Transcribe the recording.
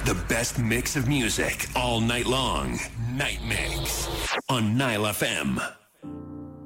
The best mix of music all night long. Night Mix on Nile FM.